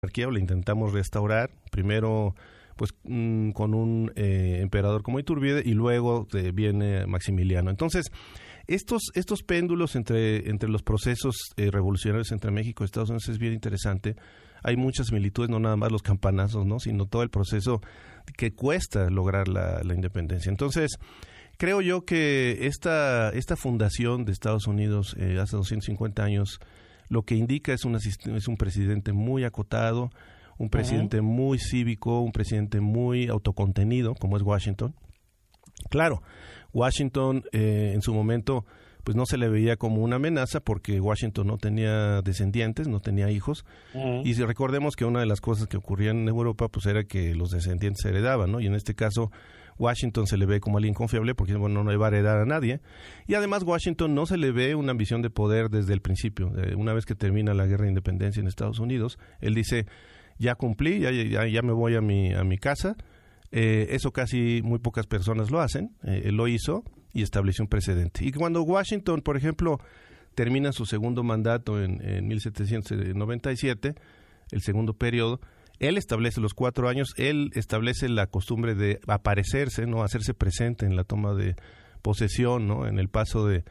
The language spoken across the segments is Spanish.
monarquía, o la intentamos restaurar, primero pues con un emperador como Iturbide, y luego viene Maximiliano. Entonces, estos péndulos entre los procesos revolucionarios entre México y Estados Unidos es bien interesante. Hay muchas similitudes, no nada más los campanazos, ¿no?, sino todo el proceso que cuesta lograr la independencia. Entonces, creo yo que esta fundación de Estados Unidos hace 250 años, lo que indica es un presidente muy acotado, un presidente muy cívico, un presidente muy autocontenido, como es Washington. Claro, Washington en su momento pues no se le veía como una amenaza porque Washington no tenía descendientes, no tenía hijos. Y si recordemos que una de las cosas que ocurrían en Europa pues era que los descendientes se heredaban, ¿no? Y en este caso Washington se le ve como alguien confiable porque bueno, no le va a heredar a nadie. Y además Washington no se le ve una ambición de poder desde el principio. Una vez que termina la guerra de independencia en Estados Unidos, él dice, ya cumplí, ya me voy a mi casa. Eso casi muy pocas personas lo hacen. Él lo hizo y estableció un precedente. Y cuando Washington, por ejemplo, termina su segundo mandato en 1797, el segundo periodo, él establece los 4 años, él establece la costumbre de aparecerse, ¿no?, hacerse presente en la toma de posesión, ¿no?, en el paso de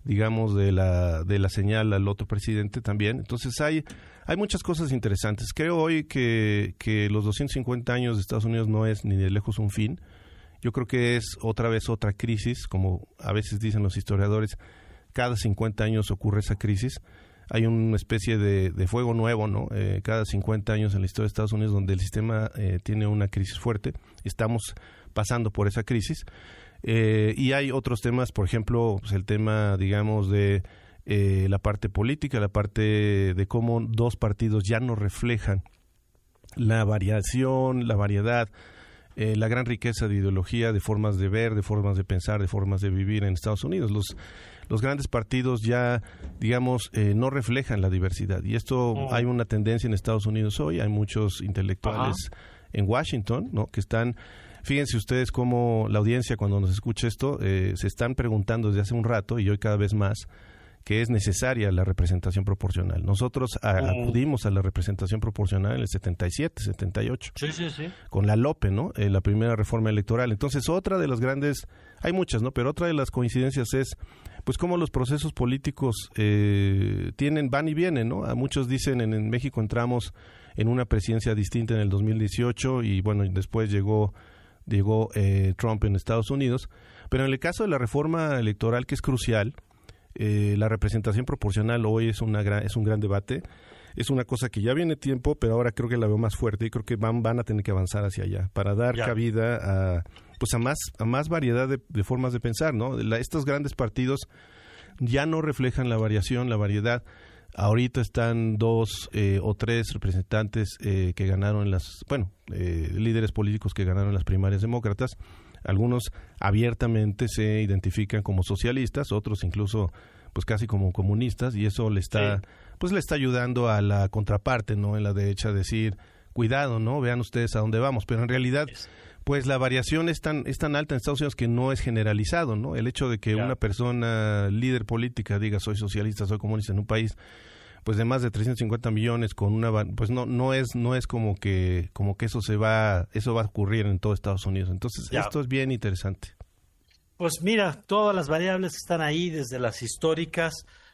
la señal al otro presidente también. Entonces hay muchas cosas interesantes. Creo hoy que los 250 años de Estados Unidos no es ni de lejos un fin. Yo creo que es otra vez otra crisis, como a veces dicen los historiadores, cada 50 años ocurre esa crisis. Hay una especie de fuego nuevo, ¿no? Cada 50 años en la historia de Estados Unidos donde el sistema tiene una crisis fuerte. Estamos pasando por esa crisis. Y hay otros temas, por ejemplo, pues el tema, digamos, de la parte política, la parte de cómo dos partidos ya no reflejan la variación, la variedad, la gran riqueza de ideología, de formas de ver, de formas de pensar, de formas de vivir en Estados Unidos. Los grandes partidos ya, digamos, no reflejan la diversidad. Y esto hay una tendencia en Estados Unidos hoy. Hay muchos intelectuales en Washington, ¿no?, que están... Fíjense ustedes cómo la audiencia, cuando nos escucha esto, se están preguntando desde hace un rato, y hoy cada vez más, que es necesaria la representación proporcional. Nosotros acudimos a la representación proporcional en el 77, 78, sí. Con la Lope, ¿no?, la primera reforma electoral. Entonces, otra de las grandes, hay muchas, ¿no?, pero otra de las coincidencias es, pues, cómo los procesos políticos van y vienen, ¿no? A muchos dicen, en México entramos en una presidencia distinta en el 2018, y bueno, después llegó Trump en Estados Unidos, pero en el caso de la reforma electoral, que es crucial, la representación proporcional hoy es un gran debate. Es una cosa que ya viene tiempo, pero ahora creo que la veo más fuerte, y creo que van a tener que avanzar hacia allá para dar cabida a más variedad de formas de pensar, ¿no? Estos grandes partidos ya no reflejan la variación, la variedad. Ahorita están 2 o 3 representantes que ganaron líderes políticos que ganaron las primarias demócratas. Algunos abiertamente se identifican como socialistas, otros incluso pues casi como comunistas, y eso le está ayudando a la contraparte, ¿no?, en la derecha, a decir, cuidado, ¿no?, vean ustedes a dónde vamos. Pero en realidad pues la variación es tan alta en Estados Unidos que no es generalizado, ¿no? El hecho de que una persona líder política diga soy socialista, soy comunista en un país pues de más de 350 millones con pues no es como que eso va a ocurrir en todo Estados Unidos. Entonces, esto es bien interesante. Pues mira, todas las variables que están ahí, desde las históricas,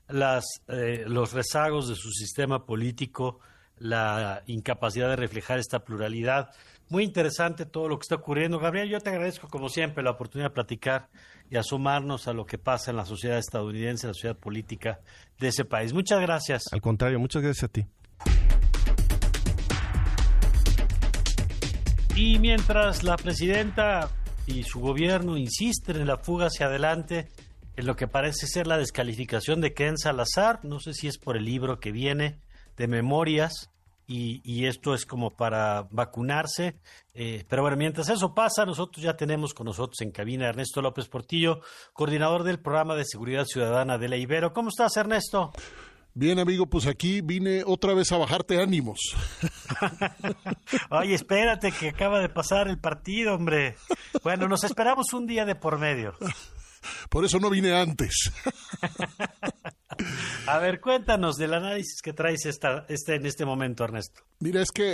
los rezagos de su sistema político, la incapacidad de reflejar esta pluralidad. Muy interesante todo lo que está ocurriendo. Gabriel, yo te agradezco como siempre la oportunidad de platicar y asomarnos a lo que pasa en la sociedad estadounidense, en la sociedad política de ese país. Muchas gracias. Al contrario, muchas gracias a ti. Y mientras la presidenta y su gobierno insisten en la fuga hacia adelante, en lo que parece ser la descalificación de Ken Salazar, no sé si es por el libro que viene de memorias, y esto es como para vacunarse, pero bueno, mientras eso pasa, nosotros ya tenemos con nosotros en cabina a Ernesto López Portillo, coordinador del programa de seguridad ciudadana de la Ibero. ¿Cómo estás, Ernesto? Bien, amigo, pues aquí vine otra vez a bajarte ánimos. Oye, espérate que acaba de pasar el partido, hombre. Bueno, nos esperamos un día de por medio. Por eso no vine antes. A ver, cuéntanos del análisis que traes en este momento, Ernesto. Mira, es que